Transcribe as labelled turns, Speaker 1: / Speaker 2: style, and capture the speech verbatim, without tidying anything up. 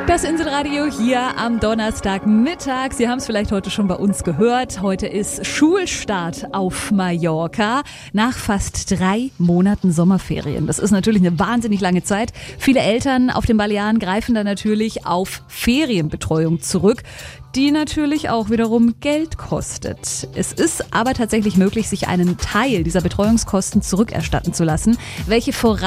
Speaker 1: Das Inselradio hier am Donnerstagmittag. Sie haben es vielleicht heute schon bei uns gehört. Heute ist Schulstart auf Mallorca nach fast drei Monaten Sommerferien. Das ist natürlich eine wahnsinnig lange Zeit. Viele Eltern auf den Balearen greifen da natürlich auf Ferienbetreuung zurück, die natürlich auch wiederum Geld kostet. Es ist aber tatsächlich möglich, sich einen Teil dieser Betreuungskosten zurückerstatten zu lassen. Welche Voraussetzungen